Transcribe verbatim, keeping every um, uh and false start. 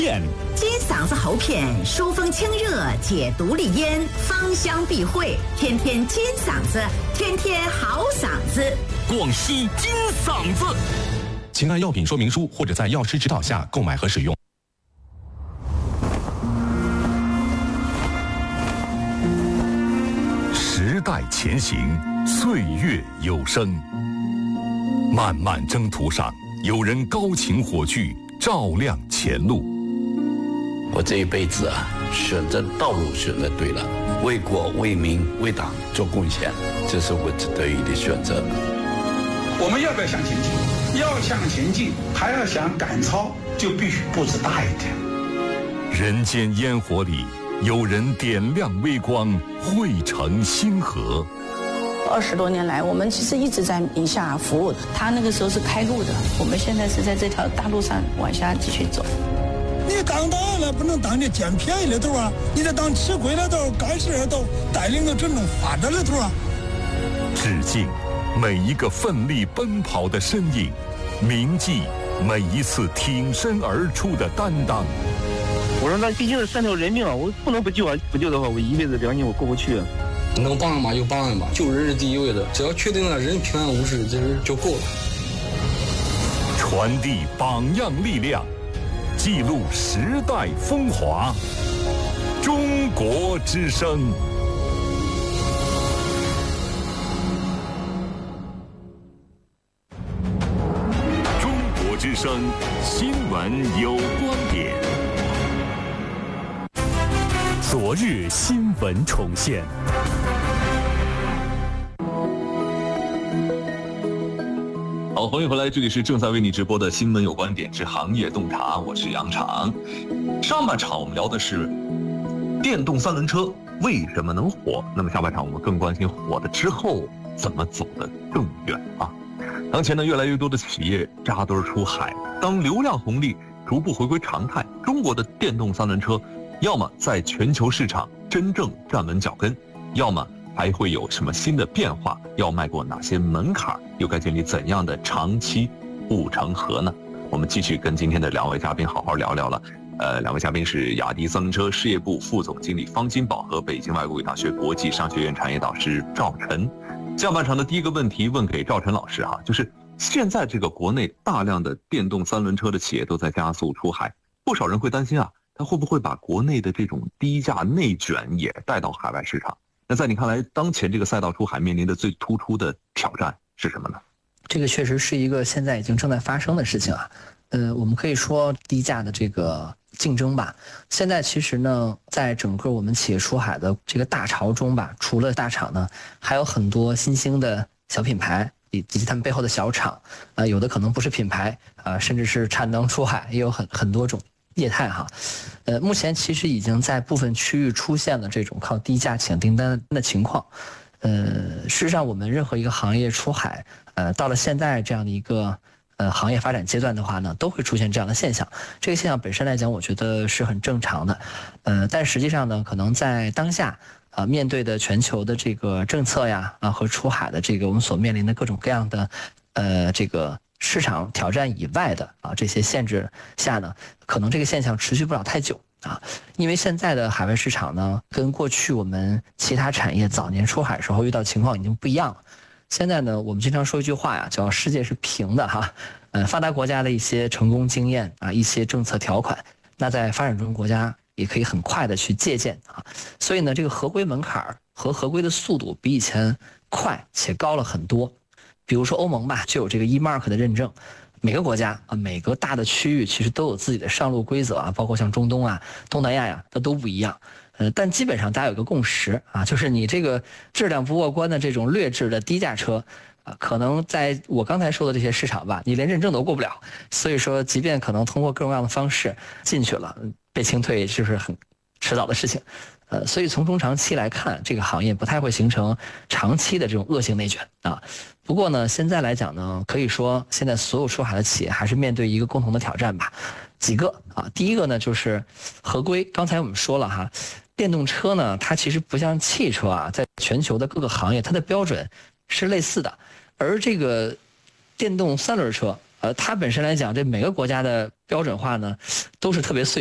片。 金嗓子喉片，疏风清热，解毒利咽，芳香避秽，天天金嗓子，天天好嗓子。 广西金嗓子，请按药品说明书或者在药师指导下购买和使用。 时代前行，岁月有声。漫漫征途上，有人高擎火炬，照亮前路。 我这一辈子啊，选择道路选择对了，为国为民为党做贡献，这是我得以的选择。 我们要不要向前进？要向前进，还要想赶超，就必须步子大一点。 人间烟火里，有人点亮微光，汇成星河。 二十多年来，我们其实一直在宁夏服务的。他那个时候是开路的，我们现在是在这条大路上往下继续走。 你当党了不能当你捡便宜的头啊，你得当吃亏的头、干事的头，带领着真正发展的头啊。 致敬每一个奋力奔跑的身影，铭记每一次挺身而出的担当。 我说那毕竟是三条人命啊，我不能不救啊！不救的话，我一辈子良心我过不去啊。 能帮嘛就帮吧，救人是第一位的，只要确定了人平安无事，这人就够了。 传递榜样力量，记录时代风华。中国之声。中国之声新闻有观点。 昨日新闻重现。 好，欢迎回来，这里是正在为你直播的新闻有观点之行业洞察，我是杨常。上半场我们聊的是电动三轮车为什么能火，那么下半场我们更关心火了之后怎么走得更远啊。当前呢，越来越多的企业扎堆出海，当流量红利逐步回归常态，中国的电动三轮车要么在全球市场真正站稳脚跟，要么还会有什么新的变化？要迈过哪些门槛？又该建立怎样的长期护城河呢？我们继续跟今天的两位嘉宾好好聊聊了。呃，两位嘉宾是雅迪三轮车事业部副总经理方金宝和北京外国语大学国际商学院产业导师赵晨。下半场的第一个问题问给赵晨老师哈，就是现在这个国内大量的电动三轮车的企业都在加速出海，不少人会担心啊，它会不会把国内的这种低价内卷也带到海外市场？那在你看来，当前这个赛道出海面临的最突出的挑战是什么呢？ 这个确实是一个现在已经正在发生的事情啊。呃，我们可以说低价的这个竞争吧。现在其实呢，在整个我们企业出海的这个大潮中吧，除了大厂呢，还有很多新兴的小品牌以及他们背后的小厂，呃，有的可能不是品牌，呃，甚至是产能出海，也有很很多种业态哈。呃，目前其实已经在部分区域出现了这种靠低价抢订单的情况。呃，事实上，我们任何一个行业出海，呃，到了现在这样的一个呃行业发展阶段的话呢，都会出现这样的现象。这个现象本身来讲，我觉得是很正常的。呃，但实际上呢，可能在当下，啊，面对的全球的这个政策呀，啊和出海的这个我们所面临的各种各样的，呃，这个市场挑战以外的啊这些限制下呢，可能这个现象持续不了太久。啊，因为现在的海外市场呢，跟过去我们其他产业早年出海时候遇到情况已经不一样了。现在呢，我们经常说一句话呀，叫世界是平的哈。呃，发达国家的一些成功经验啊，一些政策条款，那在发展中国家也可以很快的去借鉴啊。所以呢，这个合规门槛和合规的速度比以前快且高了很多。比如说欧盟吧，就有这个 E Mark 的认证。每个国家啊，每个大的区域其实都有自己的上路规则啊，包括像中东啊、东南亚呀，它都不一样。呃，但基本上大家有一个共识啊，就是你这个质量不过关的这种劣质的低价车，啊，可能在我刚才说的这些市场吧，你连认证都过不了。所以说，即便可能通过各种各样的方式进去了，被清退就是很迟早的事情。呃，所以从中长期来看，这个行业不太会形成长期的这种恶性内卷啊。不过呢，现在来讲呢，可以说现在所有出海的企业还是面对一个共同的挑战吧。几个啊，第一个呢就是合规。刚才我们说了哈，电动车呢，它其实不像汽车啊，在全球的各个行业，它的标准是类似的。而这个电动三轮车，呃，它本身来讲，这每个国家的标准化呢，都是特别碎